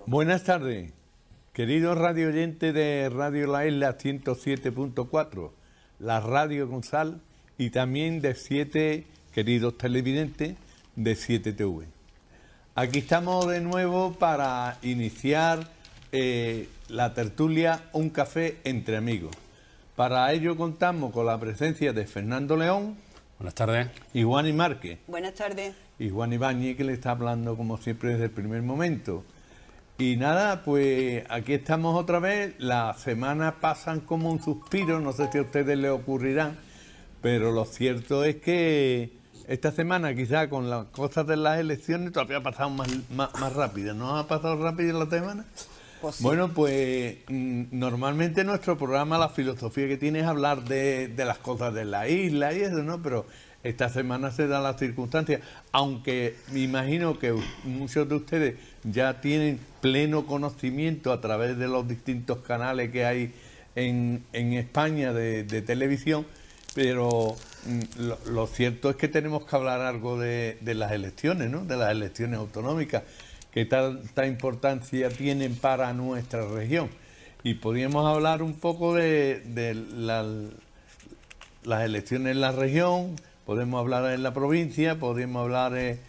Buenas tardes, queridos radio oyentes de Radio La Isla 107.4, la radio con sal, y también de 7 queridos televidentes de 7TV. Aquí estamos de nuevo para iniciar la tertulia Un Café entre Amigos. Para ello contamos con la presencia de Fernando León. Buenas tardes. Y Juani Márquez. Buenas tardes. Y Juan Ibáñez, que le está hablando como siempre desde el primer momento. Y nada, pues aquí estamos otra vez. Las semanas pasan como un suspiro, no sé si a ustedes les ocurrirán, pero lo cierto es que esta semana, quizá con las cosas de las elecciones, todavía ha pasado más rápido. ¿No ha pasado rápido la semana? Pues sí. Bueno, pues normalmente nuestro programa, la filosofía que tiene es hablar de las cosas de la isla y eso, ¿no? Pero esta semana se dan las circunstancias, aunque me imagino que muchos de ustedes ya tienen pleno conocimiento a través de los distintos canales que hay en España de televisión, pero lo cierto es que tenemos que hablar algo de las elecciones, ¿no? De las elecciones autonómicas, que tanta importancia tienen para nuestra región. Y podríamos hablar un poco de las elecciones en la región, podemos hablar en la provincia, podemos hablar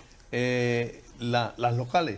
las locales,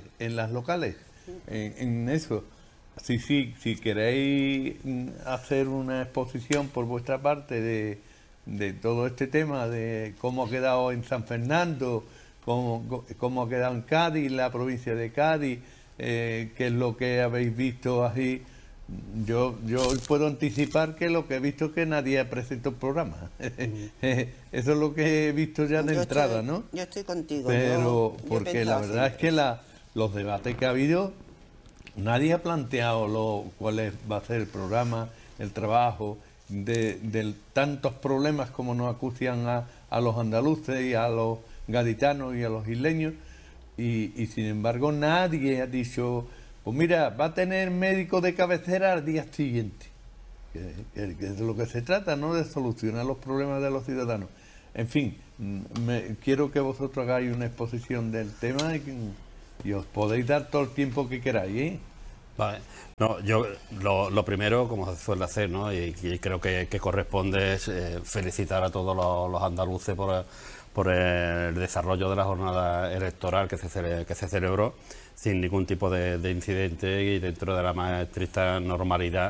en eso. Si queréis hacer una exposición por vuestra parte de todo este tema, de cómo ha quedado en San Fernando, cómo ha quedado en Cádiz, la provincia de Cádiz, qué es lo que habéis visto así. Yo puedo anticipar que lo que he visto es que nadie ha presentado el programa. Eso es lo que he visto ya de entrada, ¿no? Yo estoy contigo. Pero yo porque la verdad es que los debates que ha habido, nadie ha planteado cuál va a ser el programa, el trabajo, de tantos problemas como nos acucian a los andaluces y a los gaditanos y a los isleños, y sin embargo nadie ha dicho, pues mira, va a tener médico de cabecera al día siguiente, que es de lo que se trata, ¿no? De solucionar los problemas de los ciudadanos. En fin, quiero que vosotros hagáis una exposición del tema y os podéis dar todo el tiempo que queráis, ¿eh? Vale. No, yo lo primero, como se suele hacer, ¿no? Y creo que corresponde es felicitar a todos los andaluces por el desarrollo de la jornada electoral que se celebró sin ningún tipo de incidente y dentro de la más estricta normalidad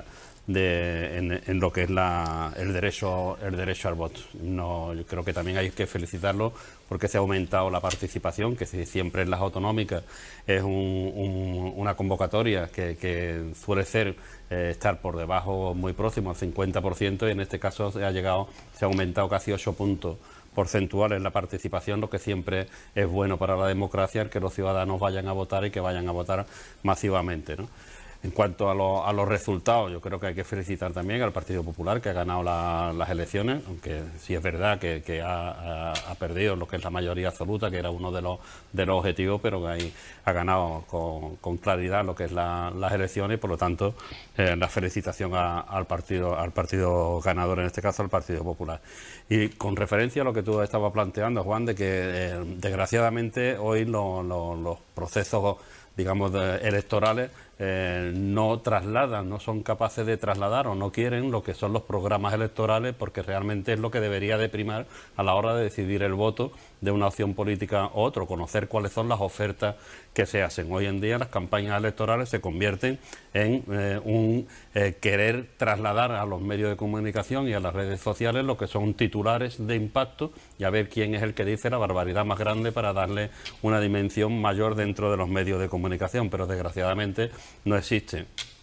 en lo que es el derecho al voto. No, yo creo que también hay que felicitarlo porque se ha aumentado la participación, que siempre en las autonómicas es una convocatoria que suele ser estar por debajo, muy próximo al 50%, y en este caso se ha aumentado casi 8 puntos porcentuales la participación, lo que siempre es bueno para la democracia, el que los ciudadanos vayan a votar y que vayan a votar masivamente, ¿no? En cuanto a los resultados, yo creo que hay que felicitar también al Partido Popular, que ha ganado las elecciones, aunque sí es verdad que ha perdido lo que es la mayoría absoluta, que era uno de los objetivos, pero que ahí ha ganado con claridad lo que es las elecciones, y por lo tanto la felicitación al partido ganador, en este caso al Partido Popular. Y con referencia a lo que tú estabas planteando, Juan, de que desgraciadamente hoy los procesos, digamos, electorales no trasladan, no son capaces de trasladar o no quieren lo que son los programas electorales, porque realmente es lo que debería de primar a la hora de decidir el voto de una opción política u otra, conocer cuáles son las ofertas que se hacen. Hoy en día las campañas electorales se convierten en querer trasladar a los medios de comunicación y a las redes sociales lo que son titulares de impacto y a ver quién es el que dice la barbaridad más grande para darle una dimensión mayor dentro de los medios de comunicación, pero desgraciadamente no existe,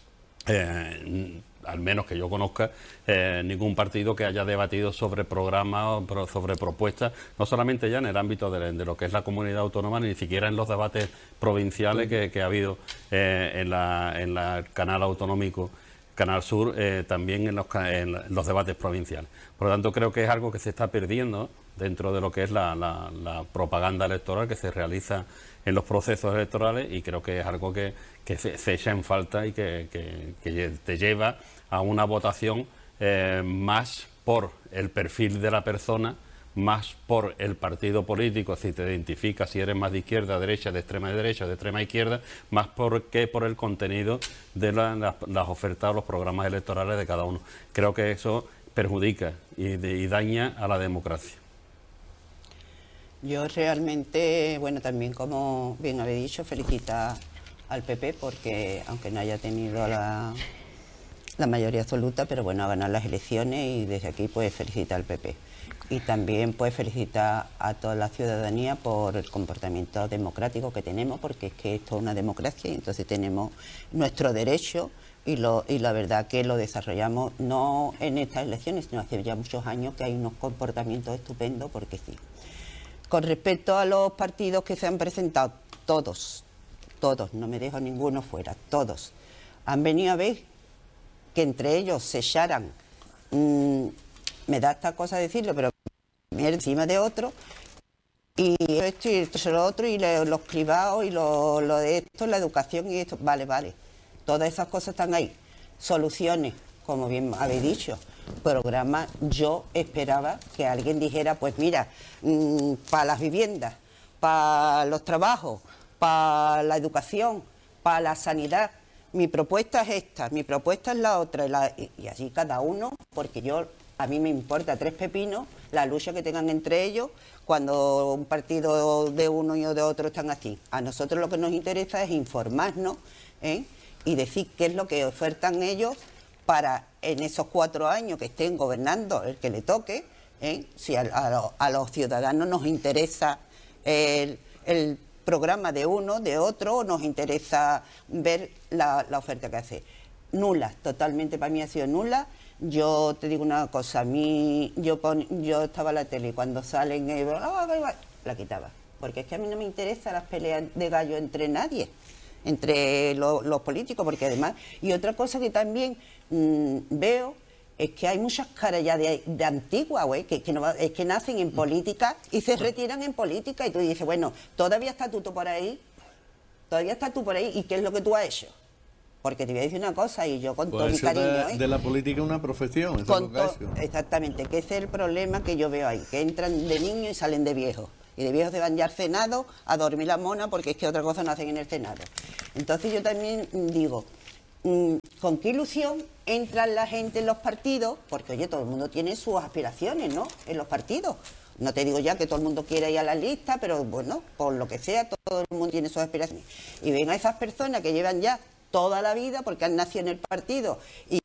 al menos que yo conozca, ningún partido que haya debatido sobre programas o sobre propuestas, no solamente ya en el ámbito de lo que es la comunidad autónoma, ni siquiera en los debates provinciales que ha habido en la canal autonómico Canal Sur, también en los debates provinciales. Por lo tanto, creo que es algo que se está perdiendo dentro de lo que es la propaganda electoral que se realiza en los procesos electorales, y creo que es algo que se echa en falta y que te lleva a una votación más por el perfil de la persona más por el partido político, si te identificas, si eres más de izquierda, derecha, de extrema izquierda, más que por el contenido de las ofertas o los programas electorales de cada uno. Creo que eso perjudica y daña a la democracia. Yo realmente, bueno, también como bien habéis dicho, felicita al PP porque aunque no haya tenido la mayoría absoluta, pero bueno, ha ganado las elecciones y desde aquí pues felicita al PP. Y también pues felicita a toda la ciudadanía por el comportamiento democrático que tenemos, porque es que esto es una democracia y entonces tenemos nuestro derecho y la verdad que lo desarrollamos no en estas elecciones, sino hace ya muchos años que hay unos comportamientos estupendos, porque sí. Con respecto a los partidos que se han presentado, todos, no me dejo ninguno fuera, todos, han venido a ver que entre ellos se echaran, me da esta cosa decirlo, pero encima de otro, y esto y esto lo otro, y los cribados y lo de esto, la educación y esto, vale, todas esas cosas están ahí. Soluciones, como bien habéis dicho, programas, yo esperaba que alguien dijera, pues mira, para las viviendas, para los trabajos, para la educación, para la sanidad, mi propuesta es esta, mi propuesta es la otra, y así cada uno, porque a mí me importa tres pepinos la lucha que tengan entre ellos cuando un partido de uno y de otro están así. A nosotros lo que nos interesa es informarnos y decir qué es lo que ofertan ellos para en esos 4 años que estén gobernando, el que le toque, si a los ciudadanos nos interesa el programa de uno, de otro, o nos interesa ver la oferta que hace. Nula, totalmente para mí ha sido nula. Yo te digo una cosa, a mí, yo estaba en la tele y cuando salen, la quitaba. Porque es que a mí no me interesan las peleas de gallo entre nadie, entre los políticos, porque además, y otra cosa que también veo, es que hay muchas caras ya de antiguas, güey, es que nacen en política y se retiran en política, y tú dices, bueno, todavía estás tú por ahí, ¿y qué es lo que tú has hecho? Porque te voy a decir una cosa, y yo con pues todo mi cariño... de la política es una profesión, eso es lo que ha hecho. Exactamente, que ese es el problema que yo veo ahí, que entran de niños y salen de viejos. Y de viejos se van ya al Senado a dormir la mona, porque es que otra cosa no hacen en el Senado. Entonces yo también digo, ¿con qué ilusión entran la gente en los partidos? Porque, oye, todo el mundo tiene sus aspiraciones, ¿no?, en los partidos. No te digo ya que todo el mundo quiera ir a la lista, pero bueno, por lo que sea, todo el mundo tiene sus aspiraciones. Y ven a esas personas que llevan ya toda la vida, porque han nacido en el partido y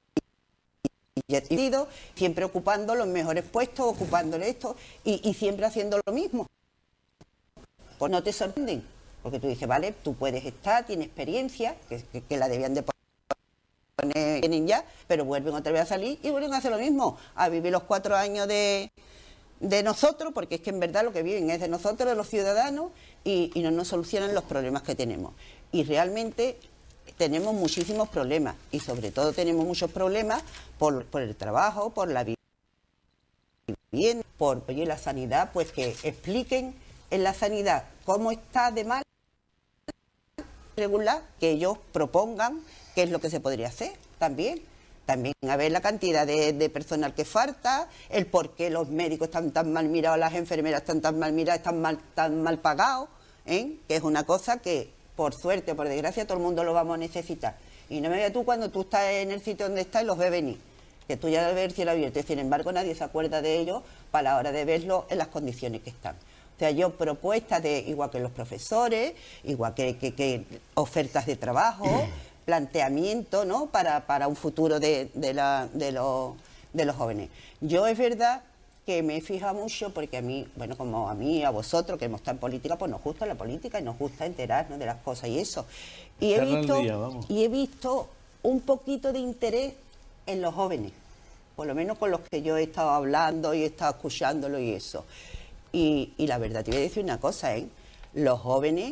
siempre ocupando los mejores puestos, ocupándole esto y siempre haciendo lo mismo. Pues no te sorprenden, porque tú dices, vale, tú puedes estar, tienes experiencia, que la debían de poner, tienen ya, pero vuelven otra vez a salir y vuelven a hacer lo mismo, a vivir los 4 años de nosotros, porque es que en verdad lo que viven es de nosotros, de los ciudadanos, y no nos solucionan los problemas que tenemos. Y realmente tenemos muchísimos problemas, y sobre todo tenemos muchos problemas por el trabajo, por la vivienda, por la sanidad, pues que expliquen en la sanidad cómo está de mal, regular, que ellos propongan qué es lo que se podría hacer también a ver la cantidad de personal que falta, el por qué los médicos están tan mal mirados, las enfermeras están tan mal miradas, tan mal pagados, que es una cosa que, por suerte o por desgracia, todo el mundo lo vamos a necesitar. Y no me veas tú cuando tú estás en el sitio donde estás y los ves venir, que tú ya ves el cielo abierto, y sin embargo nadie se acuerda de ellos para la hora de verlo en las condiciones que están. O sea, yo propuestas igual que los profesores, igual que ofertas de trabajo, planteamiento, ¿no?, para un futuro de los jóvenes. Yo es verdad que me he fijado mucho, porque a mí, bueno, como a mí, a vosotros que hemos estado en política, pues nos gusta la política y nos gusta enterarnos de las cosas y eso. Y he visto un poquito de interés en los jóvenes, por lo menos con los que yo he estado hablando y he estado escuchándolo y eso. Y la verdad, te voy a decir una cosa, los jóvenes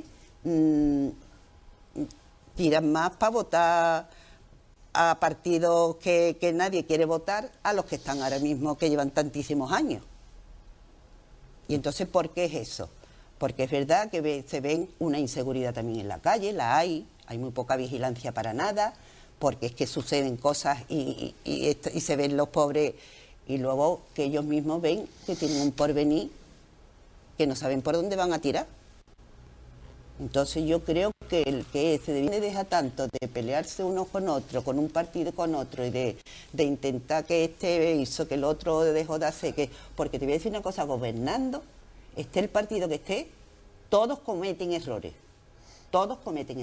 tiran más para votar a partidos que nadie quiere votar, a los que están ahora mismo, que llevan tantísimos años. Y entonces, ¿por qué es eso? Porque es verdad que se ven una inseguridad también en la calle, hay muy poca vigilancia para nada, porque es que suceden cosas y se ven los pobres y luego que ellos mismos ven que tienen un porvenir que no saben por dónde van a tirar. Entonces yo creo que el que se debe dejar tanto de pelearse uno con otro, con un partido con otro, y de intentar que este hizo, que el otro dejó de hacer, porque te voy a decir una cosa, gobernando, esté el partido que esté, todos cometen errores, todos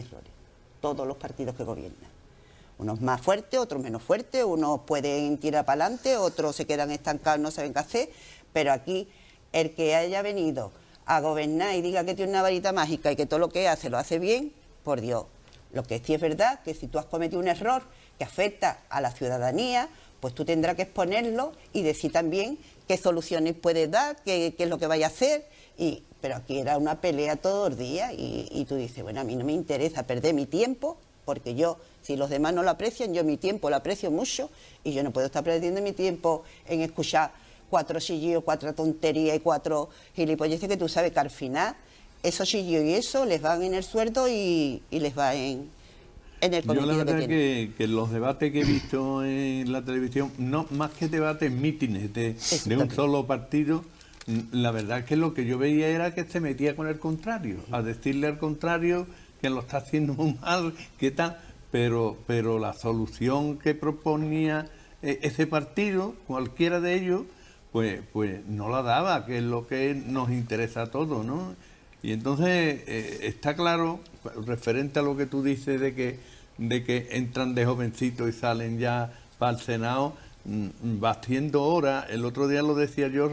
los partidos que gobiernan. Unos más fuertes, otros menos fuertes, unos pueden tirar para adelante, otros se quedan estancados, no saben qué hacer, pero aquí el que haya venido a gobernar y diga que tiene una varita mágica y que todo lo que hace lo hace bien, por Dios. Lo que sí es verdad, que si tú has cometido un error que afecta a la ciudadanía, pues tú tendrás que exponerlo y decir también qué soluciones puedes dar, qué es lo que vaya a hacer. Pero aquí era una pelea todos los días y tú dices, bueno, a mí no me interesa perder mi tiempo, porque yo, si los demás no lo aprecian, yo mi tiempo lo aprecio mucho y yo no puedo estar perdiendo mi tiempo en escuchar 4 chillidos, 4 tonterías y 4 gilipolleces, que tú sabes que al final esos chillidos y eso les van en el sueldo y les va en el cometido. Yo la verdad que los debates que he visto en la televisión, no más que debates, mítines de un solo partido, la verdad es que lo que yo veía era que se metía con el contrario, a decirle al contrario que lo está haciendo muy mal, qué tal, pero la solución que proponía ese partido, cualquiera de ellos, pues no la daba, que es lo que nos interesa a todos, ¿no? Y entonces está claro, referente a lo que tú dices de que entran de jovencitos y salen ya para el Senado, va haciendo hora. El otro día lo decía yo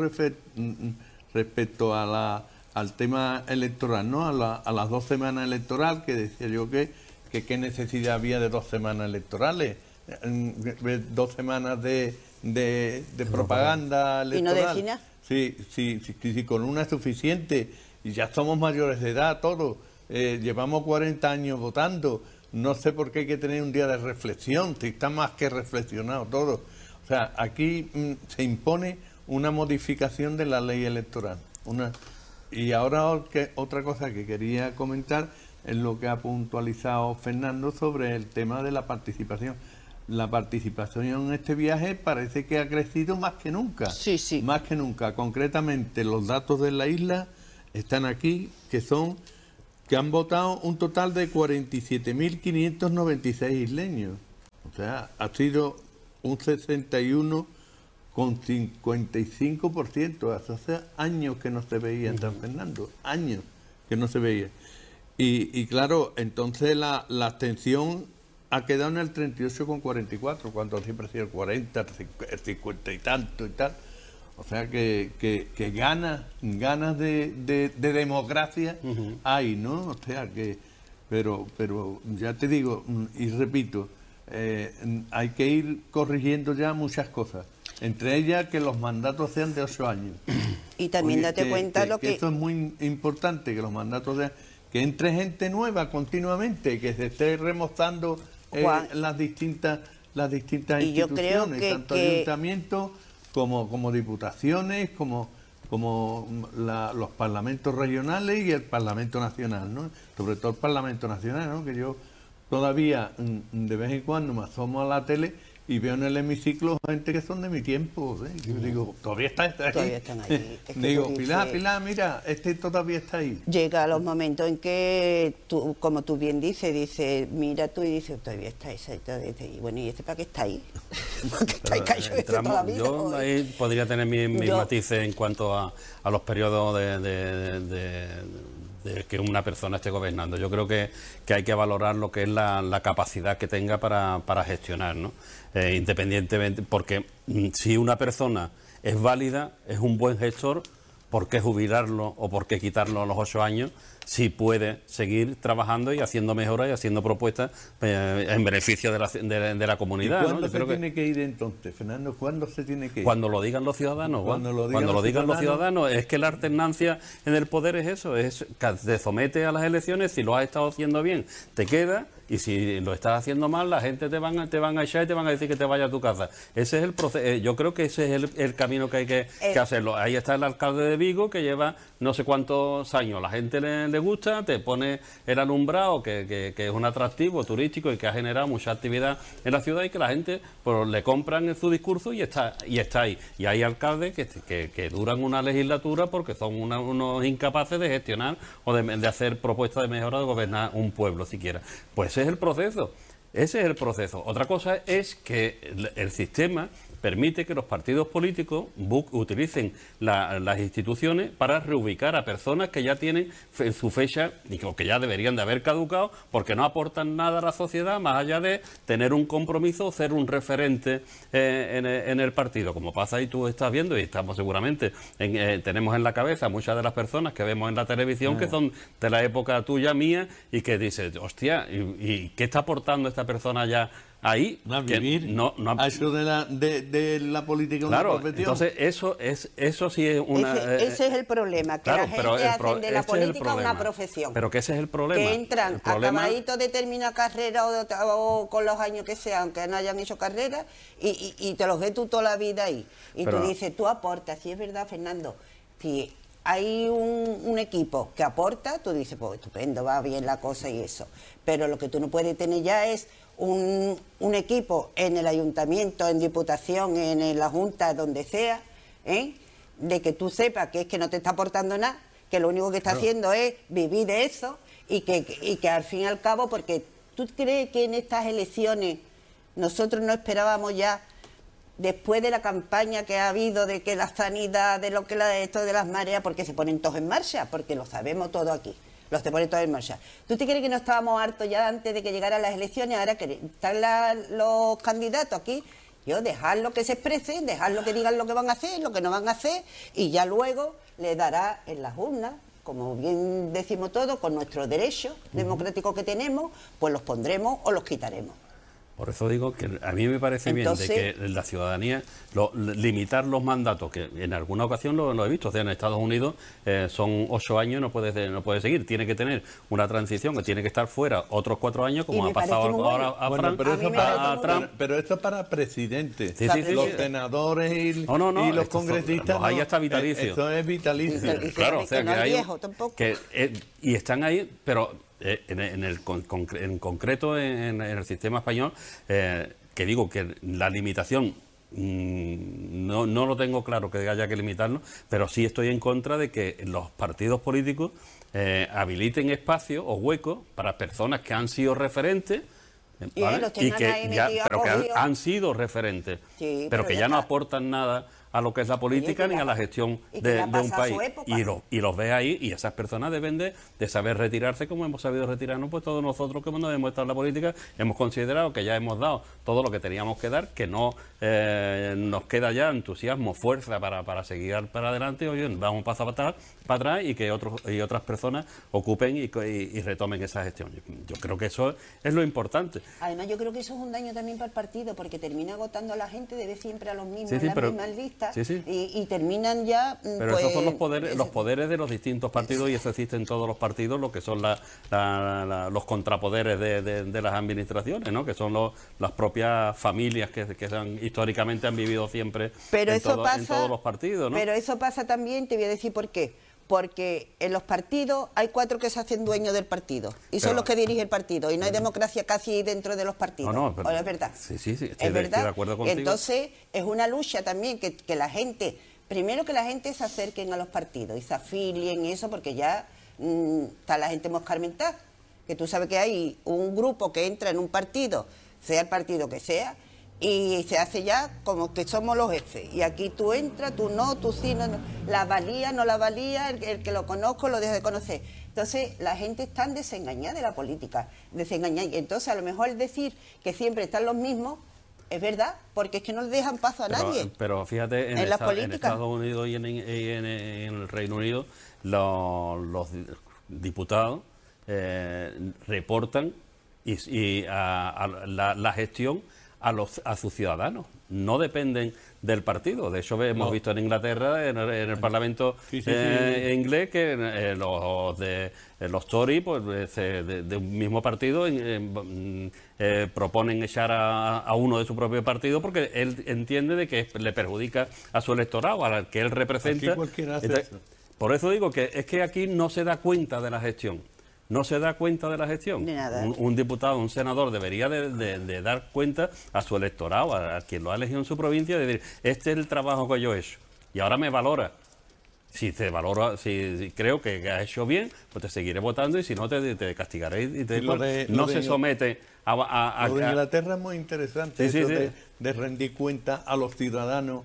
respecto al tema electoral, ¿no? A las 2 semanas electorales, que decía yo que qué necesidad había de 2 semanas electorales, 2 semanas de propaganda electoral. ¿Y no de nada? Sí, con una es suficiente, y ya somos mayores de edad todos, llevamos 40 años votando, no sé por qué hay que tener un día de reflexión, si está más que reflexionado todo. O sea, aquí se impone una modificación de la ley electoral. Y ahora otra cosa que quería comentar es lo que ha puntualizado Fernando sobre el tema de la participación. La participación en este viaje parece que ha crecido más que nunca. Sí. Más que nunca. Concretamente, los datos de la isla están aquí, que han votado un total de 47.596 isleños. O sea, ha sido un 61,55%. Hace años que no se veía en San Fernando. Años que no se veía. Y claro, entonces la abstención ha quedado en el 38,44, cuando siempre ha sido el 40, el 50 y tanto y tal. O sea que ganas de democracia hay, ¿no? O sea que, pero ya te digo y repito, hay que ir corrigiendo ya muchas cosas. Entre ellas que los mandatos sean de 8 años. Y también date cuenta que esto es muy importante, que los mandatos sean, que entre gente nueva continuamente, que se esté remozando las distintas instituciones, yo creo tanto ayuntamientos como diputaciones, como los parlamentos regionales y el Parlamento Nacional, ¿no? Sobre todo el Parlamento Nacional, ¿no? Que yo todavía de vez en cuando me asomo a la tele y veo en el hemiciclo gente que son de mi tiempo, ¿eh? Yo digo, todavía está ahí. Todavía están ahí. Es que digo, dices, Pilar, mira, este todavía está ahí. Llega a los momentos en que tú, como tú bien dices, mira tú y dices, todavía está ese, y bueno, ¿y este para qué está ahí? Porque está ahí cayó desde toda la vida. Yo ahí podría tener mis matices en cuanto a los periodos de que una persona esté gobernando. Yo creo que hay que valorar lo que es la capacidad que tenga para gestionar, ¿no? Independientemente, porque si una persona es válida, es un buen gestor, ¿por qué jubilarlo o por qué quitarlo a los 8 años si puede seguir trabajando y haciendo mejoras y haciendo propuestas en beneficio de la comunidad? ¿Y cuándo ¿no? se tiene que ir entonces, Fernando? ¿Cuándo se tiene que ir? Cuando lo digan los ciudadanos. Cuando lo digan los ciudadanos. Es que la alternancia en el poder es eso, es que te sometes a las elecciones, si lo has estado haciendo bien, te queda. Y si lo estás haciendo mal, la gente te van a echar y te van a decir que te vayas a tu casa. Ese es el proceso. Yo creo que ese es el camino que hay que hacerlo. Ahí está el alcalde de Vigo, que lleva no sé cuántos años. La gente le gusta, te pone el alumbrado, que es un atractivo turístico y que ha generado mucha actividad en la ciudad y que la gente pues, le compran en su discurso y está ahí. Y hay alcaldes que duran una legislatura porque son unos incapaces de gestionar o de hacer propuestas de mejora de gobernar un pueblo siquiera. Pues ese es el proceso. Ese es el proceso. Otra cosa es que el sistema permite que los partidos políticos utilicen las instituciones para reubicar a personas que ya tienen su fecha y que ya deberían de haber caducado porque no aportan nada a la sociedad más allá de tener un compromiso o ser un referente en el partido, como pasa y tú estás viendo y estamos seguramente, tenemos en la cabeza muchas de las personas que vemos en la televisión que son de la época tuya, mía, y que dices, hostia, ¿y qué está aportando esta persona ya ahí? A vivir a eso de la política, claro, una profesión. Entonces eso sí es una... Ese es el problema, que claro, la gente hace de la política una profesión. Pero que ese es el problema. Que entran acabaditos de terminar carrera o con los años que sean, aunque no hayan hecho carrera, y te los ves tú toda la vida ahí. Y tú dices, tú aportas, si es verdad, Fernando, si hay un equipo que aporta, tú dices, pues estupendo, va bien la cosa y eso. Pero lo que tú no puedes tener ya es un equipo en el ayuntamiento, en diputación, en la junta, donde sea, de que tú sepas que es que no te está aportando nada, que lo único que está haciendo es vivir de eso y que al fin y al cabo, porque tú crees que en estas elecciones nosotros no esperábamos ya, después de la campaña que ha habido de que la sanidad, de lo que esto de las mareas, porque se ponen todos en marcha, porque lo sabemos todo aquí. Los te ponen todos en marcha. ¿Tú te crees que no estábamos hartos ya antes de que llegaran las elecciones? Ahora que están los candidatos aquí, dejarlo que se expresen, dejarlo que digan lo que van a hacer, lo que no van a hacer, y ya luego le dará en las urnas, como bien decimos todos, con nuestros derechos democráticos que tenemos, pues los pondremos o los quitaremos. Por eso digo que a mí me parece bien de que la ciudadanía limitar los mandatos, que en alguna ocasión lo he visto, o sea, en Estados Unidos son 8 años, no puede seguir, tiene que tener una transición, que tiene que estar fuera otros 4 años, como ha pasado ahora a Trump. Pero esto es para presidentes, los senadores y los congresistas. Ahí está vitalicio. Esto es vitalicio. Claro, o sea, que hay viejo tampoco. Y están ahí, pero en concreto en el sistema español, que digo que la limitación no lo tengo claro que haya que limitarlo, pero sí estoy en contra de que los partidos políticos habiliten espacios o huecos para personas que han sido referentes, ¿vale? y que han sido referentes, pero que ya no aportan nada a lo que es la política ni a la gestión de un país. Y los ves ahí, y esas personas deben de saber retirarse como hemos sabido retirarnos, pues todos nosotros que hemos estado en la política hemos considerado que ya hemos dado todo lo que teníamos que dar, que no nos queda ya entusiasmo, fuerza para seguir para adelante. Oye, vamos un paso para atrás y que otras personas ocupen y retomen esa gestión. Yo creo que eso es lo importante. Además, yo creo que eso es un daño también para el partido, porque termina agotando a la gente de ver siempre a los mismos en las mismas listas. Y terminan ya. Pero esos son los poderes de los distintos partidos, y eso existe en todos los partidos, lo que son los contrapoderes de las administraciones, ¿no? Que son las propias familias que históricamente han vivido siempre en todos los partidos, ¿no? Pero eso pasa también, te voy a decir por qué. Porque en los partidos hay 4 que se hacen dueños del partido y son los que dirigen el partido, y no hay democracia casi dentro de los partidos. Pero es verdad. Sí, estoy de acuerdo contigo. Entonces es una lucha también que la gente, primero que la gente se acerquen a los partidos y se afilien y eso, porque ya está la gente moscarmentada, que tú sabes que hay un grupo que entra en un partido, sea el partido que sea, y se hace ya como que somos los jefes. Y aquí tú entras, tú no, tú sí, no. La valía, no la valía, el que lo conozco, lo dejo de conocer. Entonces, la gente está desengañada de la política, desengañada. Y entonces, a lo mejor decir que siempre están los mismos, es verdad, porque es que no le dejan paso a nadie. Pero fíjate, en Estados Unidos y en el Reino Unido, los diputados reportan la gestión a sus ciudadanos, no dependen del partido. De hecho, hemos visto en Inglaterra, en el Parlamento inglés, que los Tory, pues de un mismo partido, proponen echar a uno de su propio partido porque él entiende de que le perjudica a su electorado, al que él representa. Por eso digo que es que aquí no se da cuenta de la gestión. No se da cuenta de la gestión. De nada. Un diputado, un senador debería de dar cuenta a su electorado, a quien lo ha elegido en su provincia, de decir, este es el trabajo que yo he hecho y ahora me valora. Si te valora, si creo que has hecho bien, pues te seguiré votando y si no te castigaré y no se somete a lo de Inglaterra es muy interesante, sí, eso sí. de rendir cuenta a los ciudadanos,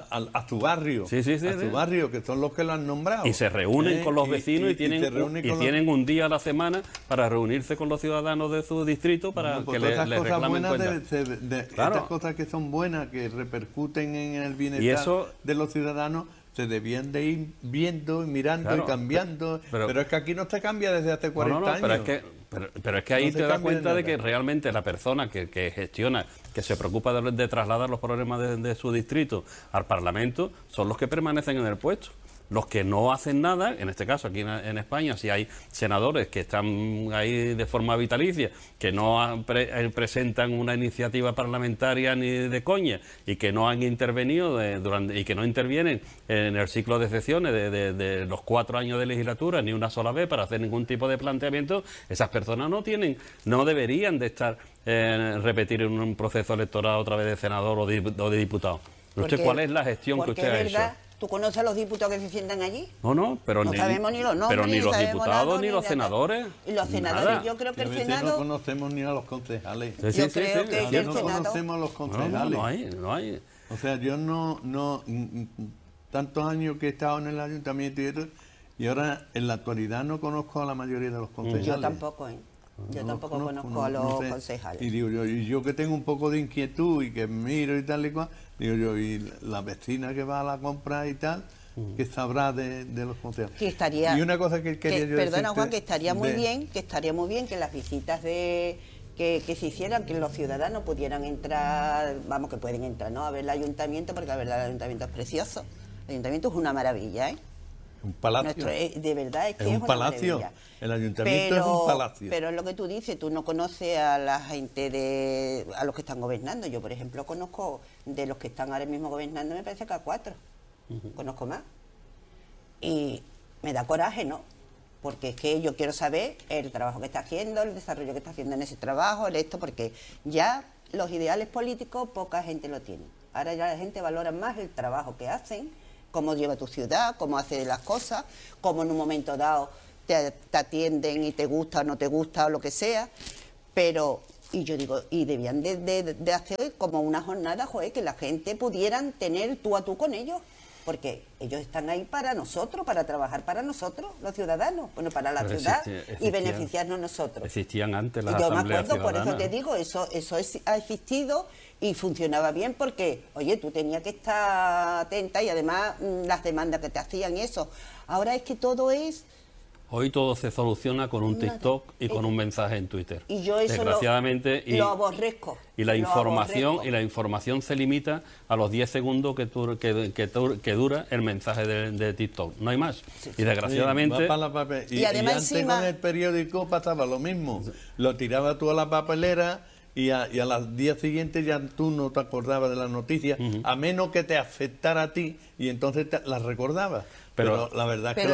a tu barrio, Sí, sí, a tu barrio, que son los que lo han nombrado. Y se reúnen con los vecinos y tienen un día a la semana para reunirse con los ciudadanos de su distrito para que les reclamen cuenta. Claro. Estas cosas que son buenas, que repercuten en el bienestar de los ciudadanos, se debían de ir viendo y mirando y cambiando. Pero es que aquí no se cambia desde hace 40 años. Pero es que ahí te das cuenta de que realmente la persona que gestiona, que se preocupa de trasladar los problemas de su distrito al Parlamento, son los que permanecen en el puesto. Los que no hacen nada, en este caso aquí en España, si hay senadores que están ahí de forma vitalicia, que no presentan una iniciativa parlamentaria ni de coña y que no han intervenido y que no intervienen en el ciclo de sesiones de los 4 años de legislatura ni una sola vez para hacer ningún tipo de planteamiento, esas personas no deberían de estar repetir en un proceso electoral otra vez de senador o de diputado. ¿Usted cuál es la gestión que usted ha hecho? ¿Tú conoces a los diputados que se sientan allí? Pero no sabemos ni los nombres, pero ni los diputados ni los senadores. Y los senadores, nada. Yo creo que el Senado... no conocemos ni a los concejales. Yo creo que el no Senado... conocemos a los concejales. No hay. O sea, yo no tantos años que he estado en el ayuntamiento y ahora en la actualidad no conozco a la mayoría de los concejales. Yo tampoco, Yo tampoco conozco a los concejales. Y digo yo que tengo un poco de inquietud y que miro y tal y cual, digo yo, y la vecina que va a la compra y tal, que sabrá de los concejales. Que estaría, y una cosa que quería yo perdona, Juan, que estaría muy bien que las visitas que se hicieran, que los ciudadanos pudieran entrar, vamos, que pueden entrar, ¿no?, a ver el ayuntamiento, porque la verdad el ayuntamiento es precioso. El ayuntamiento es una maravilla, Un palacio. De verdad es que es un palacio. Maravilla. El ayuntamiento es un palacio. Pero es lo que tú dices, tú no conoces a la gente a los que están gobernando. Yo, por ejemplo, conozco de los que están ahora mismo gobernando, me parece que a 4. Conozco más. Y me da coraje, ¿no? Porque es que yo quiero saber el trabajo que está haciendo, el desarrollo que está haciendo en ese trabajo, porque ya los ideales políticos poca gente lo tiene. Ahora ya la gente valora más el trabajo que hacen, cómo lleva tu ciudad, cómo hace las cosas, cómo en un momento dado te atienden y te gusta o no te gusta o lo que sea, pero, y yo digo, y debían de hacer como una jornada, que la gente pudieran tener tú a tú con ellos, porque ellos están ahí para nosotros, para trabajar para nosotros, los ciudadanos, bueno, para la ciudad y beneficiarnos nosotros. Existían antes las asambleas ciudadanas. Yo me acuerdo, por eso te digo, eso ha existido y funcionaba bien porque, oye, tú tenías que estar atenta y además las demandas que te hacían y eso. Ahora es que todo es... Hoy todo se soluciona con un TikTok y con un mensaje en Twitter. Y yo eso desgraciadamente, lo aborrezco. Y la información se limita a los 10 segundos que dura el mensaje de TikTok. No hay más. Sí. Y desgraciadamente... Y además antes con el periódico pasaba lo mismo. Lo tiraba tú a la papelera y a las días siguientes ya tú no te acordabas de las noticias, a menos que te afectara a ti y entonces las recordabas. Pero la verdad es que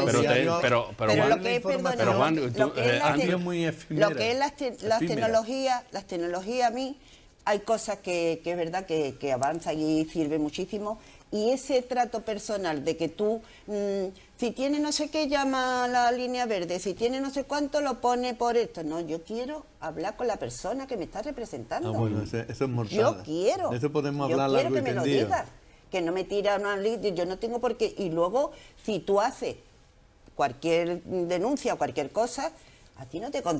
lo que es las tecnologías a mí, hay cosas que es verdad que avanzan y sirve muchísimo, y ese trato personal de que tú, si tiene no sé qué, llama a la línea verde, si tiene no sé cuánto, lo pone por esto. No, yo quiero hablar con la persona que me está representando. Bueno, eso es mortal. Yo quiero. Eso podemos hablar largo y que me lo digas. Que no me tira una lista, yo no tengo por qué. Y luego, si tú haces cualquier denuncia o cualquier cosa, a ti no te